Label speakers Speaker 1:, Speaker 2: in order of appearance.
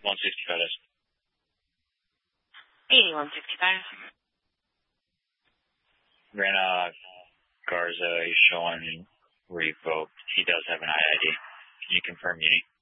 Speaker 1: 165 is.
Speaker 2: 8165.
Speaker 1: Rena Garza is showing revoked. He does have an IID. Can you confirm Uni?